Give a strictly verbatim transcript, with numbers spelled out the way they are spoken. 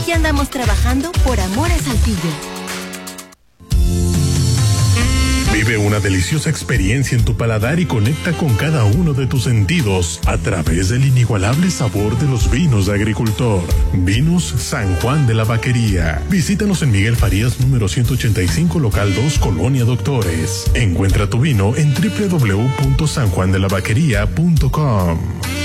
Aquí andamos trabajando por amor a Saltillo. Vive una deliciosa experiencia en tu paladar y conecta con cada uno de tus sentidos a través del inigualable sabor de los vinos de agricultor. Vinos San Juan de la Vaquería. Visítanos en Miguel Farías número ciento ochenta y cinco, local dos, Colonia Doctores. Encuentra tu vino en doble u doble u doble u punto san juan de la vaquería punto com.